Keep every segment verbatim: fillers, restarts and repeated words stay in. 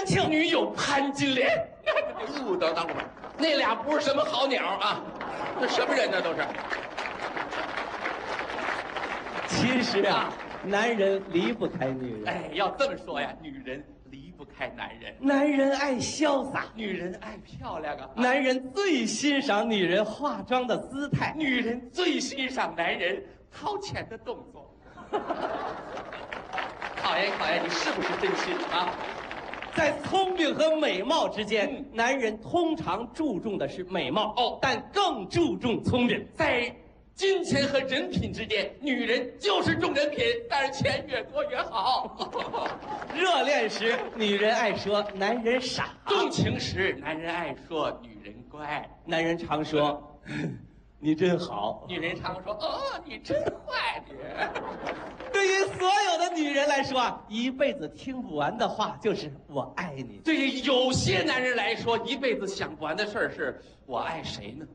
情。 女友潘金莲，误等等会儿，那俩不是什么好鸟啊，那什么人呢都是。 其实啊，男人离不开女人。 哎，要这么说呀，女人离不开男人。 男人爱潇洒， 女人爱漂亮啊。 男人最欣赏女人化妆的姿态， 女人最欣赏男人掏钱的动作。考验考验你是不是真心啊？ 在聪明和美貌之间， 嗯男人通常注重的是美貌哦但更注重聪明。 在金钱和人品之间，女人就是重人品，但是钱越多越好。 热恋时，女人爱说男人傻； 动情时，男人爱说女人乖。 男人常说你真好。 女人常说哦，你真坏你。 对于所有的女人来说啊，一辈子听不完的话就是我爱你。 对于有些男人来说，一辈子想不完的事儿是我爱谁呢？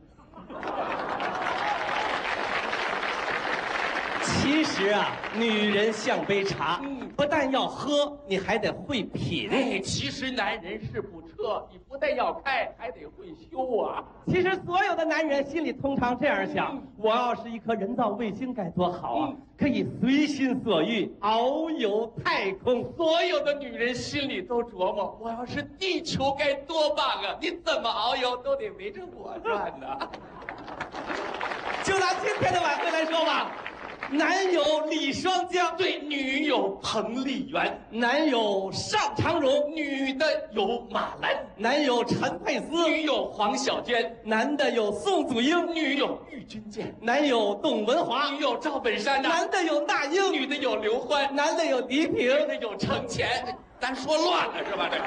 其实啊，女人像杯茶， 嗯不但要喝，你还得会品。 哎，其实男人是部车，你不但要开，还得会修啊。 其实所有的男人心里通常这样想： 嗯我要是一颗人造卫星该多好啊！ 嗯可以随心所欲遨游太空。 所有的女人心里都琢磨，我要是地球该多棒啊！你怎么遨游都得围着我转呢。 就拿今天的晚会来说吧，男有李双江， 对，女有彭丽媛， 男有尚长荣， 女的有马兰， 男有陈佩斯， 女有黄小娟， 男的有宋祖英， 女有郁钧剑， 男有董文华， 女有赵本山呐、 男的有那英， 女的有刘欢， 男的有倪萍， 女的有程前。咱说乱了是吧？这个。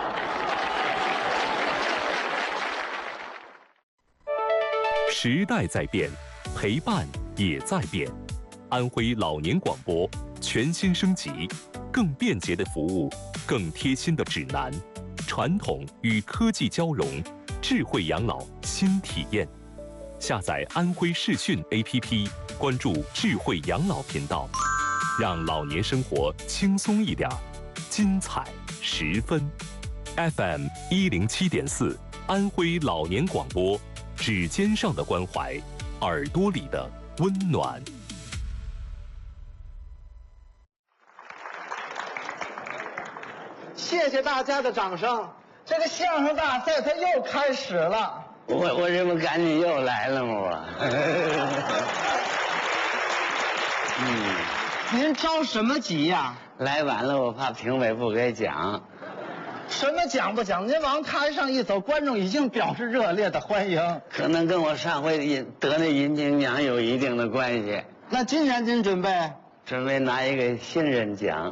时代在变，陪伴也在变。安徽老年广播全新升级，更便捷的服务，更贴心的指南，传统与科技交融，智慧养老新体验。下载安徽视讯 A P P， 关注智慧养老频道，让老年生活轻松一点，精彩十分。F M 一零七点四，安徽老年广播，指尖上的关怀，耳朵里的温暖。 谢谢大家的掌声，这个相声大赛它又开始了。 我我这不赶紧又来了吗？我。 嗯，您着什么急呀？ 来晚了，我怕评委不给奖。 什么奖不奖？您往台上一走，观众已经表示热烈的欢迎。 可能跟我上回银得那银瓶奖有一定的关系。 那今年您准备？ 准备拿一个新人奖。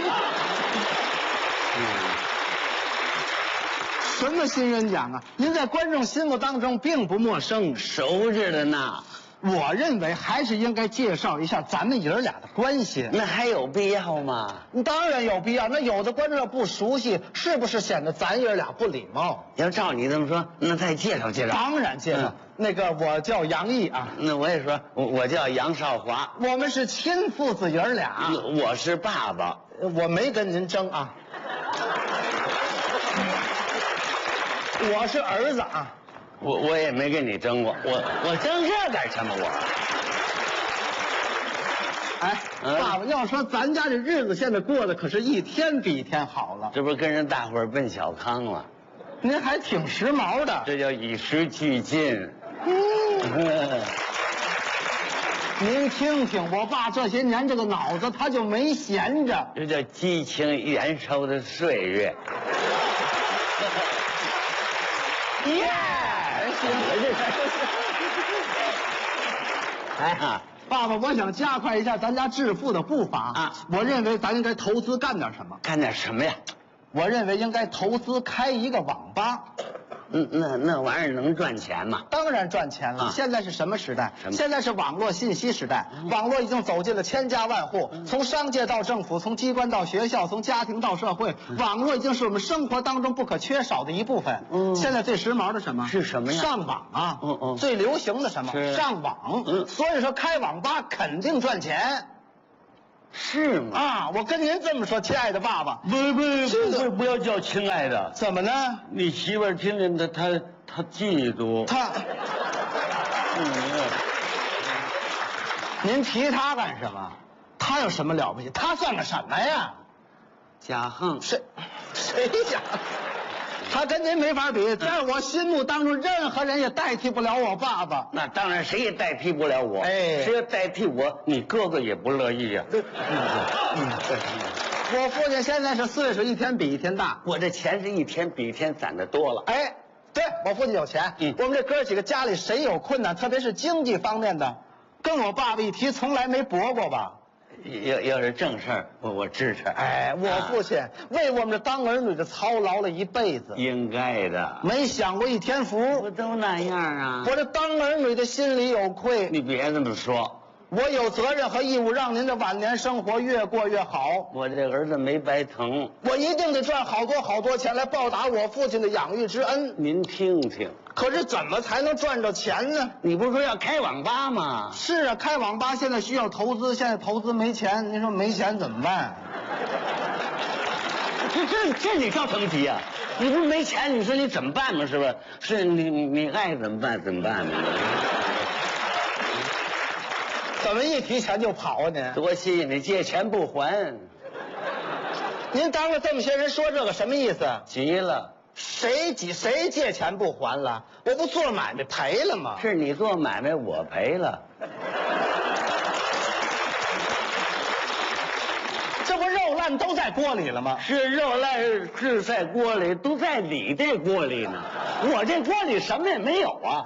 什么新人奖啊？您在观众心目当中并不陌生， 熟着的呢。 我认为还是应该介绍一下咱们爷儿俩的关系。 那还有必要吗？ 当然有必要。那有的观众要不熟悉，是不是显得咱爷儿俩不礼貌？ 要照你这么说，那再介绍介绍。 当然介绍。嗯、那个我叫杨毅啊。 那我也说，我我叫杨少华。 我们是亲父子爷儿俩。 我是爸爸， 我没跟您争啊。我是儿子啊。 我我也没跟你争过，我我争这干什么我？ 哎，嗯、爸爸，要说咱家这日子现在过得可是一天比一天好了， 这不是跟人大伙儿奔小康了？ 您还挺时髦的， 这叫与时俱进。 嗯，您听听，我爸这些年这个脑子他就没闲着， 这叫激情燃烧的岁月。 耶！ 哎呀， 爸爸，我想加快一下咱家致富的步伐啊！ 我认为咱应该投资干点什么？ 干点什么呀？ 我认为应该投资开一个网吧。 嗯，那那玩意儿能赚钱吗？ 当然赚钱了。啊、现在是什么时代？现在是网络信息时代。嗯、网络已经走进了千家万户，嗯、从商界到政府，从机关到学校，从家庭到社会，嗯、网络已经是我们生活当中不可缺少的一部分。嗯，现在最时髦的什么？ 是什么呀？ 上网啊！ 嗯嗯。 最流行的什么？ 是上网。 嗯。 所以说开网吧肯定赚钱。 是吗？ 啊，我跟您这么说，亲爱的爸爸， 不不不不不要叫亲爱的， 怎么呢？ 你媳妇儿听见她她她嫉妒。 他， 嗯， 您提他干什么？他有什么了不起？他算个什么呀？ 贾横， 谁谁讲？他跟您没法比，在我心目当中，任何人也代替不了我爸爸。 那当然谁也代替不了我。 哎谁要代替我，你哥哥也不乐意呀、 嗯，对。我父亲现在是岁数一天比一天大， 我这钱是一天比一天攒的多了。 哎，对我父亲有钱。 嗯我们这哥几个家里谁有困难，特别是经济方面的，跟我爸爸一提，从来没驳过吧？ 要要是正事儿，我我支持。 哎，我父亲为我们这当儿女的操劳了一辈子， 应该的， 没享过一天福。 不都那样啊？ 我这当儿女的心里有愧， 你别这么说， 我有责任和义务让您的晚年生活越过越好。 我这儿子没白疼。 我一定得赚好多好多钱来报答我父亲的养育之恩。 您听听， 可是怎么才能赚着钱呢？ 你不是说要开网吧吗？ 是啊，开网吧现在需要投资，现在投资没钱，您说没钱怎么办？ 这这这你着什么急啊？你不是没钱，你说你怎么办嘛？是吧？是你你你爱怎么办怎么办呢？ 怎么一提钱就跑啊您？ 多新鲜！你借钱不还， 您当着这么些人说这个什么意思？ 急了。 谁借谁借钱不还了？我不做买卖赔了吗？ 是你做买卖，我赔了。 这不肉烂都在锅里了吗？ 是肉烂是在锅里，都在你这锅里呢。我这锅里什么也没有啊。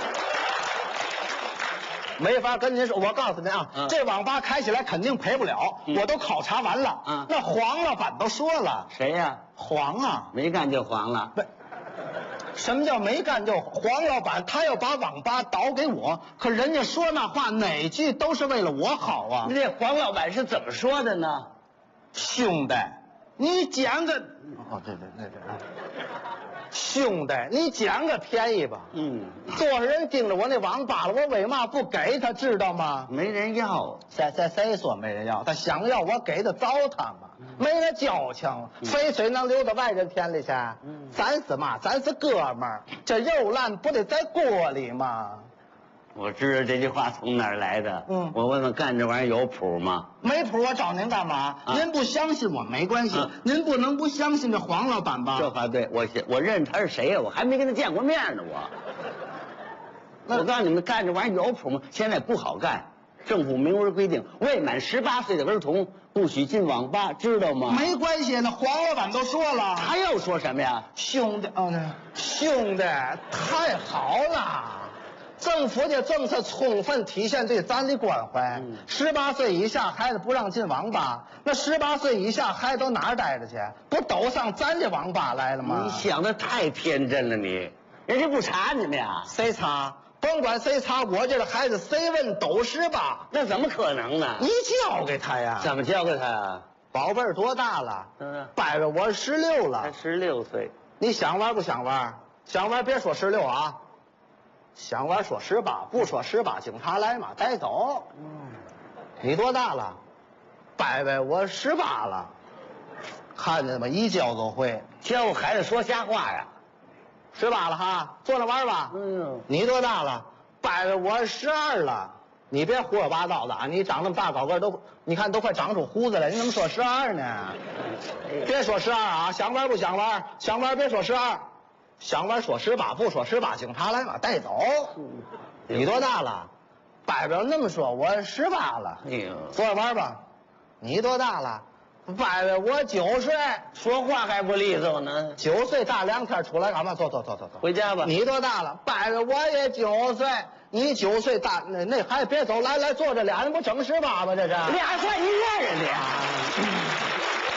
没法跟您说，我告诉您啊， 嗯这网吧开起来肯定赔不了， 嗯我都考察完了。 嗯那黄老板都说了， 谁呀、 黄啊， 没干就黄了。 不，什么叫没干就黄老板？他要把网吧倒给我，可人家说那话哪句都是为了我好啊。 那这黄老板是怎么说的呢？ 兄弟，你捡个，哦，对对对对，兄弟，你捡个便宜吧。 嗯， 多少人盯着我那网吧了，我为嘛不给他，知道吗？ 没人要。 谁谁谁说没人要？他想要我给他糟蹋嘛，没那交情，肥水能流到外人田里去。咱是嘛？咱是哥们儿，这肉烂不得在锅里吗？ 我知道这句话从哪儿来的。 嗯我问问干这玩意儿有谱吗？ 没谱，我找您干嘛？ 啊您不相信我没关系， 啊您不能不相信这黄老板吧？ 这话对，我我认识他是谁呀、我还没跟他见过面呢。我， 那我告诉你们，干这玩意儿有谱吗？现在不好干，政府明文规定，未满十八岁的儿童不许进网吧，知道吗？ 没关系，那黄老板都说了。 他又说什么呀？ 兄弟，哦，那兄弟，太好了！政府的政策充分体现对咱的关怀。 嗯十八岁以下孩子不让进网吧，那十八岁以下孩子都哪儿待着去？不都上咱这网吧来了吗？ 你想的太天真了你，人家不查你们呀？ 谁查？甭管谁查，我这个孩子谁问都是吧？ 那怎么可能呢？ 你交给他呀？ 怎么教给他呀？ 宝贝儿多大了？ 嗯， 拜拜，我十六了才。十六岁。 你想玩不想玩？想玩别说十六啊，想玩说十八，不说十八，警察来嘛带走。你多大了？伯伯，我十八了。看见吗？一教就会。 教孩子说瞎话呀？ 十八了哈，坐那玩吧。 嗯， 你多大了？伯伯，我十二了。你别胡说八道的啊！你长那么大高个儿都，你看都快长出胡子来，你怎么说十二呢？别说十二啊！想玩不想玩？想玩别说十二，想玩说十八，不说十八，警察来嘛带走。你多大了？伯伯那么说，我十八了。 哎呦， 坐着玩吧。你多大了？伯伯，我九岁。 说话还不利索呢。 九岁大凉天出来干嘛？走走走走走。 回家吧。 你多大了？伯伯，我也九岁。你九岁大，那那孩子别走，来来坐着，俩人不整十八吗？这是。 俩算一个人的呀。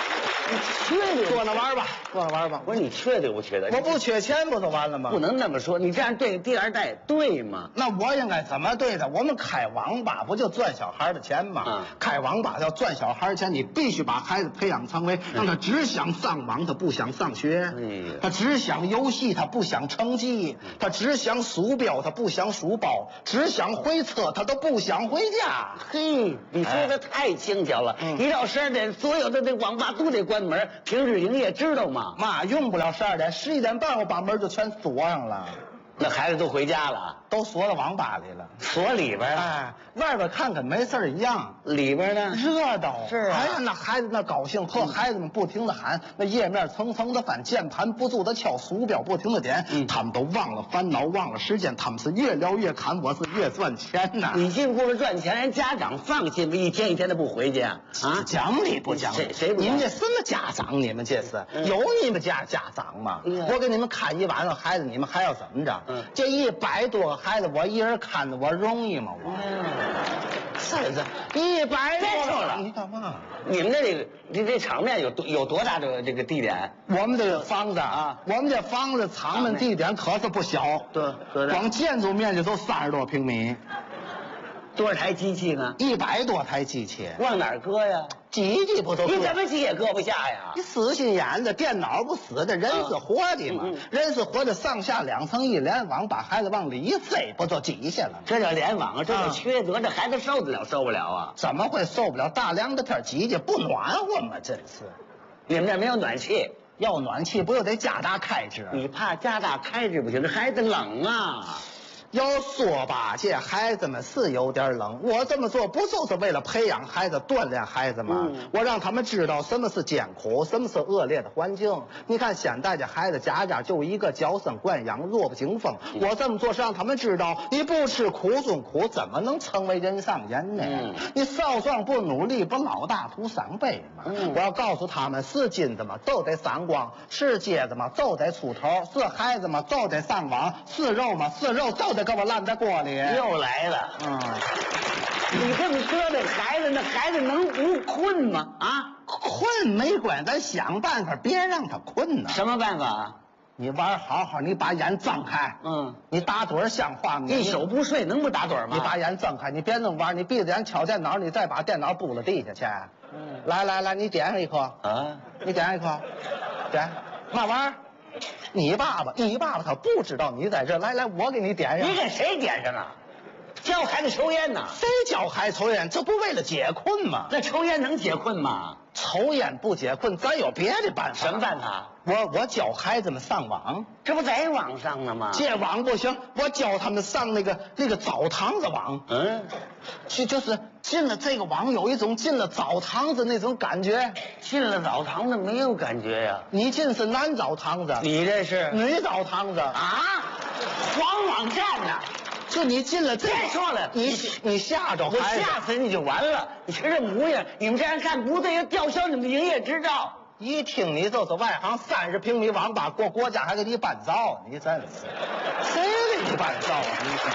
你缺德！ 坐那玩吧，坐那玩吧。 我说你缺德不缺德？ 我不缺钱不就完了吗？ 不能那么说，你这样对第二代对吗？ 那我应该怎么对他？我们开网吧不就赚小孩的钱吗？ 嗯、 开网吧要赚小孩钱，你必须把孩子培养成为让他只想上网，他不想上学； 嗯、 他只想游戏，他不想成绩；他只想鼠标，他不想书包；只想回车，他都不想回家。 嘿，你说的太轻巧了。 嗯、 一到十二点，所有的这网吧都得关门，平日营业，知道吗？ 妈，用不了十二点，十一点半我把门就全锁上了。 那孩子都回家了， 都锁到网吧里了， 锁里边。 哎，外边看跟没事一样， 里边呢热闹。 是啊， 哎呀，那孩子那高兴，和孩子们不停的喊，那页面层层的翻，键盘不住的敲，鼠标不停的点，嗯、他们都忘了烦恼，忘了时间，他们是越聊越看，我是越赚钱呐。 你进步了赚钱，人家长放心吗？一天一天的不回去啊？ 啊，讲理不讲理？ 谁谁不讲理？ 你们这什么家长？你们这是、嗯、有你们家家长吗？嗯、我给你们看一晚上孩子，你们还要怎么着？嗯，这一百多个孩子，我一人看着我容易吗？我，嗯、是是，一百多个。 了， 你干嘛？ 你们的这个这这场面有多有多大的这个地点？ 我们这个房子啊，我们这房子场面地点可是不小， 对， 光建筑面积都三十多平米。 多少台机器呢？ 一百多台机器， 往哪儿搁呀？ 机器不都？ 你怎么机也搁不下呀？ 你死心眼子，电脑不死的，人是活的嘛，嗯嗯、人是活的，上下两层一联网，把孩子往里一塞，不就挤下了？ 这叫联网啊，这叫缺德，这孩子受得了受不了啊？ 怎么会受不了？大凉的天挤挤不暖和吗？真是， 你们这没有暖气， 要暖气不又得加大开支？ 你怕加大开支不行，这孩子冷啊。 要说吧，这孩子们是有点冷。我这么做不就是为了培养孩子、锻炼孩子吗？嗯、我让他们知道什么是艰苦，什么是恶劣的环境。你看现在这孩子家家就一个娇生惯养、弱不禁风。嗯、我这么做是让他们知道，你不吃苦中苦，怎么能成为人上人呢？嗯、你少壮不努力，不老大徒伤悲吗？嗯、我要告诉他们，是金子嘛都得闪光，是疖子嘛都得出头，是孩子嘛都得上网，是肉嘛是肉都得给我烂在锅里。 又来了，嗯，你这么说这孩子，那孩子能不困吗？啊， 困没关系，咱想办法别让他困呢。 什么办法？ 你玩好好，你把眼睁开，嗯，你打盹像话吗？ 一宿不睡能不打盹吗？ 你把眼睁开，你别那么玩，你闭着眼敲电脑，你再把电脑拨到地下去。嗯，来来来，你点上一颗啊，你点上一颗，点，嘛玩意儿？你爸爸，你爸爸他不知道你在这，来来，我给你点上。 你给谁点上啊？教孩子抽烟呢？ 谁教孩子抽烟？这不为了解困吗？ 那抽烟能解困吗？ 抽烟不解困，咱有别的办法。 什么办法？ 我我教孩子们上网， 这不在网上呢吗？ 这网不行，我教他们上那个那个澡堂子网。嗯，就就是进了这个网，有一种进了澡堂子那种感觉。 进了澡堂子没有感觉呀？ 你进是男澡堂子， 你这是女澡堂子啊？黄网站呢？ 就你进了这， 别说了， 你你吓着我吓死你就完了。你瞧这模样，你们这样干不对，要吊销你们的营业执照。 一听你就是外行，三十平米网吧，国国家还给你办照，你真是，谁给你办照啊？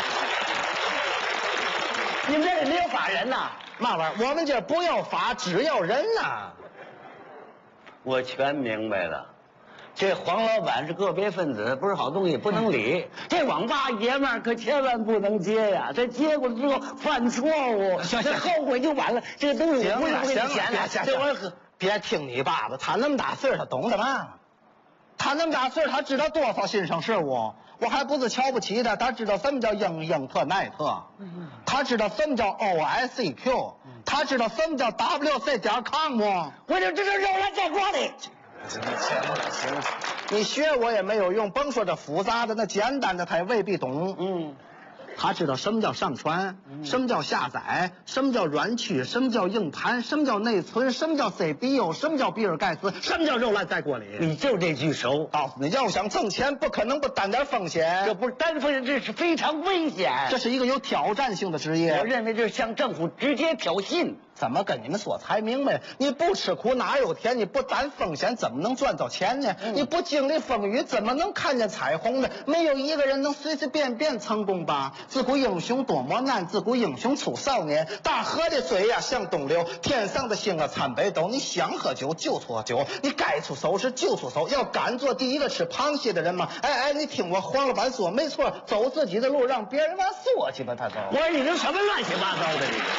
你们这里没有法人呐？ 嘛玩意儿？我们这不要法，只要人呐。 我全明白了。这黄老板是个别分子，不是好东西，不能理。嗯、这网吧爷们儿可千万不能接呀！这接过之后犯错误，这后悔就晚了。这个东西我不是不给你钱的，这我可别听你爸爸，他那么大岁数，他懂得嘛？他那么大岁数，他知道多少新生事物。我还不是瞧不起他，他知道什么叫英英特奈特，他知道什么叫 O I C Q， 他知道什么叫 W C 点 com。 我就知道肉来在锅里。 行行行，你学我也没有用，甭说这复杂的，那简单的他也未必懂。嗯，他知道什么叫上传，嗯、什么叫下载，什么叫软驱，什么叫硬盘，什么叫内存，什么叫 C P U， 什么叫比尔盖茨，什么叫肉烂在锅里。 你就这句熟。 告诉你，要想挣钱，不可能不担点风险。 这不是担风险，这是非常危险。 这是一个有挑战性的职业。 我认为这是向政府直接挑衅。 怎么跟你们说才明白？你不吃苦哪有甜？你不担风险怎么能赚到钱呢？嗯、你不经历风雨怎么能看见彩虹呢？没有一个人能随随便便成功吧？自古英雄多磨难，自古英雄出少年。大河的水呀、啊、向东流，天上的星啊参北斗。你想喝酒就喝酒，你该出手时就出手。要敢做第一个吃螃蟹的人吗？哎哎，你听我黄老板说，没错，走自己的路，让别人往说去吧，他都。 我说你这什么乱七八糟的你？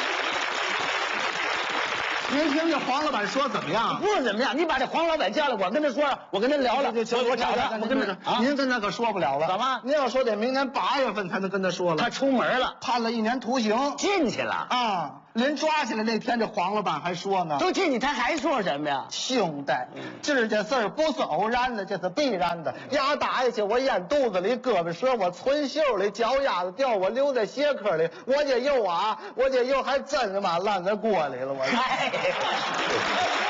您听听黄老板说怎么样？ 不怎么样，你把这黄老板叫来，我跟他说，我跟他聊聊，我我找他，我跟他啊，您跟他可说不了了。 怎么？ 您要说得明年八月份才能跟他说了。 他出门了， 判了一年徒刑， 进去了啊。临抓起来那天，这黄老板还说呢， 都进去，他还说什么呀？ 兄弟，这件事儿不是偶然的，这是必然的。牙打下去，我咽肚子里，胳膊折我存袖里，脚丫子掉我留在鞋壳里，我这肉啊，我这肉还真他妈烂在锅里了，我。